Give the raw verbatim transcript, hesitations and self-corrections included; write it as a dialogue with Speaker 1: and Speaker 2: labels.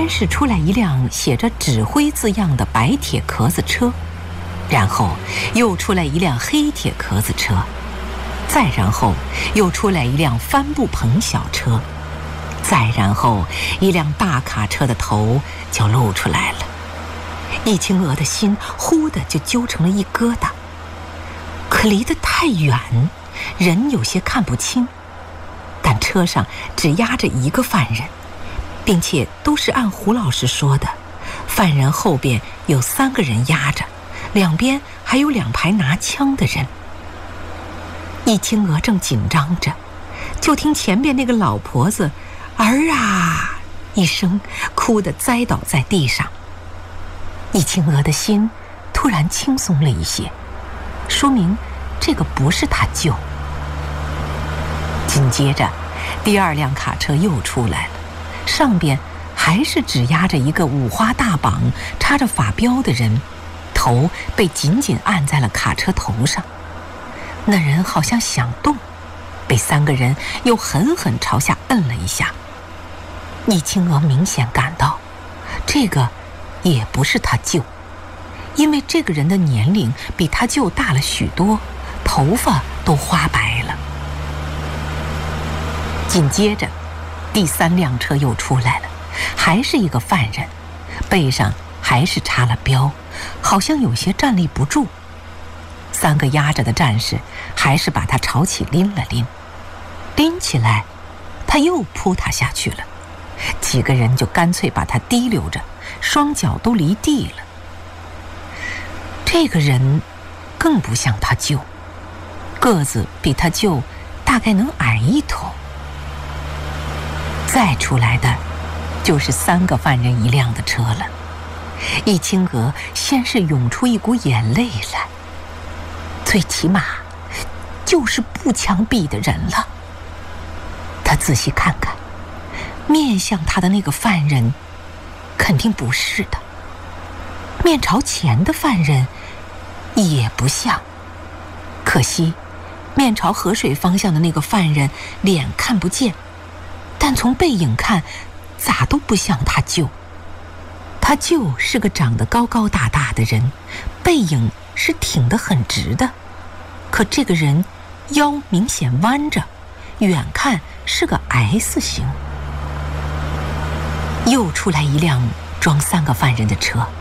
Speaker 1: 先是出来一辆写着指挥字样的白铁壳子车，然后又出来一辆黑铁壳子车，再然后又出来一辆帆布棚小车，再然后一辆大卡车的头就露出来了。易清娥的心忽的就揪成了一疙瘩，可离得太远，人有些看不清。但车上只压着一个犯人，并且都是按胡老师说的，犯人后边有三个人压着，两边还有两排拿枪的人。易清娥正紧张着，就听前边那个老婆子儿啊一声哭得栽倒在地上。易清娥的心突然轻松了一些，说明这个不是他舅。紧接着第二辆卡车又出来了，上边还是只压着一个五花大绑插着法标的人，头被紧紧按在了卡车头上。那人好像想动，被三个人又狠狠朝下摁了一下。易清娥明显感到这个也不是他舅，因为这个人的年龄比他舅大了许多，头发都花白了。紧接着第三辆车又出来了，还是一个犯人，背上还是插了标，好像有些站立不住。三个压着的战士还是把他朝起拎了拎，拎起来他又扑他下去了，几个人就干脆把他提溜着，双脚都离地了。这个人更不像他舅，个子比他舅大概能矮一头。再出来的就是三个犯人一辆的车了。易清娥先是涌出一股眼泪来，最起码就是步枪毙的人了。他仔细看看，面向他的那个犯人肯定不是的，面朝前的犯人也不像。可惜面朝河水方向的那个犯人脸看不见，但从背影看咋都不像他舅。他舅是个长得高高大大的人，背影是挺得很直的，可这个人腰明显弯着，远看是个 S 型。又出来一辆装三个犯人的车，